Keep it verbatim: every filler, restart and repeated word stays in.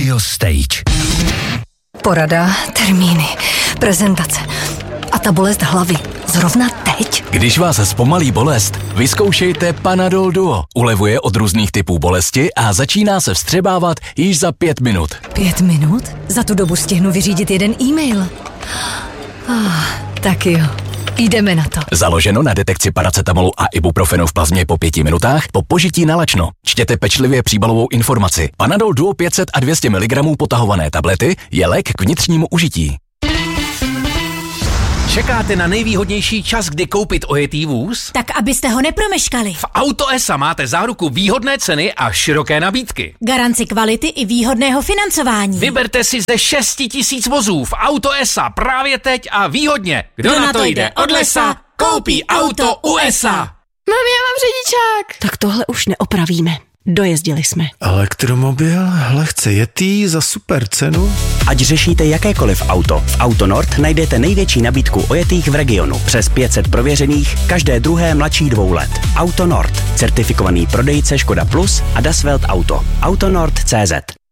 Radio Stage. Porada, termíny, prezentace a ta bolest hlavy. Zrovna teď? Když vás zpomalí bolest, vyzkoušejte Panadol Duo. Ulevuje od různých typů bolesti a začíná se vstřebávat již za pět minut. Pět minut? Za tu dobu stihnu vyřídit jeden e-mail. Ah, tak jo. Jdeme na to. Založeno na detekci paracetamolu a ibuprofenu v plazmě po pěti minutách po požití na lačno. Čtěte pečlivě příbalovou informaci. Panadol Duo pět set a dvě stě miligramů potahované tablety je lék k vnitřnímu užití. Čekáte na nejvýhodnější čas, kdy koupit ojetý vůz? Tak abyste ho nepromeškali. V Auto es a máte záruku výhodné ceny a široké nabídky. Garanci kvality i výhodného financování. Vyberte si ze šesti tisíc vozů v Auto es a právě teď a výhodně. Kdo, Kdo na to jde od lesa, koupí auto u es a. Mami, já mám řidičák. Tak tohle už neopravíme. Dojezdili jsme. Elektromobil, lehce jetý za super cenu. Ať řešíte jakékoliv auto, v Auto Nord najdete největší nabídku ojetých v regionu. Přes pět set prověřených, každé druhé mladší dvou let. Auto Nord, certifikovaný prodejce Škoda Plus a Das Welt Auto. Autonord tečka cé zet.